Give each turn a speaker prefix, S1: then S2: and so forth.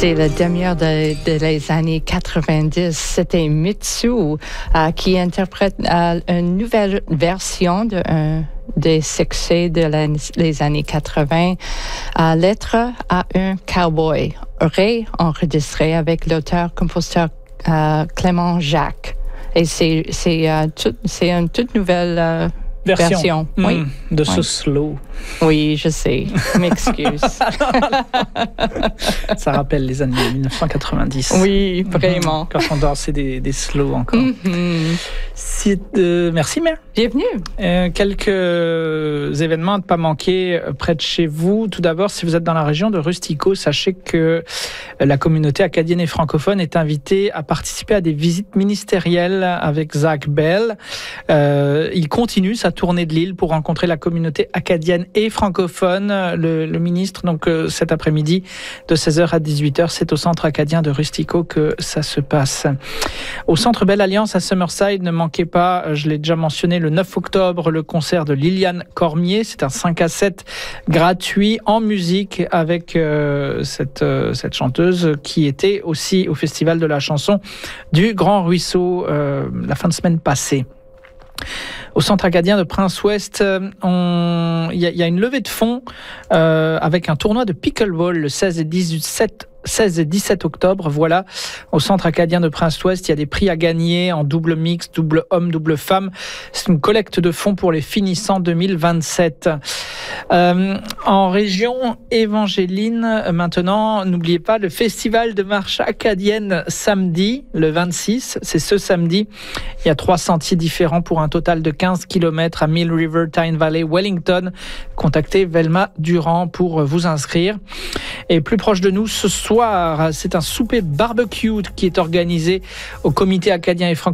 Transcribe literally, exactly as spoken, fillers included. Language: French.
S1: c'est la demi-heure de, de les années quatre-vingt-dix. C'était Mitsu euh, qui interprète euh, une nouvelle version de un des succès de la, les années quatre-vingts, euh, Lettre à un cowboy, réenregistré avec l'auteur-compositeur euh, Clément Jacques. Et c'est, c'est, euh, tout, c'est une toute nouvelle euh, version, version.
S2: Mmh,
S1: oui.
S2: de ce
S1: oui.
S2: slow.
S1: Oui, je sais. Je m'excuse.
S2: Ça rappelle les années dix-neuf cent quatre-vingt-dix.
S1: Oui, vraiment.
S2: Mmh, quand on dansait des, des slows encore.
S1: Mm-hmm.
S2: Si, euh, merci, Mère.
S1: Bienvenue.
S2: Euh, quelques événements à ne pas manquer près de chez vous. Tout d'abord, si vous êtes dans la région de Rustico, sachez que la communauté acadienne et francophone est invitée à participer à des visites ministérielles avec Zach Bell. Euh, il continue sa tournée de l'île pour rencontrer la communauté acadienne et francophone. Le, le ministre, donc euh, cet après-midi, de seize heures à dix-huit heures, c'est au centre acadien de Rustico que ça se passe. Au centre Belle Alliance à Summerside, ne manquez pas, je l'ai déjà mentionné, le neuf octobre, le concert de Liliane Cormier. C'est un cinq à sept gratuit en musique avec euh, cette, euh, cette chanteuse qui était aussi au Festival de la chanson du Grand Ruisseau euh, la fin de semaine passée. Au centre acadien de Prince-Ouest, il on... y, y a une levée de fonds euh, avec un tournoi de pickleball le seize et dix-sept seize et dix-sept octobre, voilà, au centre acadien de Prince-Ouest, il y a des prix à gagner en double mix, double homme, double femme. C'est une collecte de fonds pour les finissants deux mille vingt-sept. Euh, en région évangéline, maintenant, n'oubliez pas le festival de marche acadienne samedi, le vingt-six, c'est ce samedi. Il y a trois sentiers différents pour un total de quinze kilomètres à Mill River, Tyne Valley, Wellington. Contactez Velma Durand pour vous inscrire. Et plus proche de nous, ce soir, c'est un souper barbecue qui est organisé au comité acadien et francophone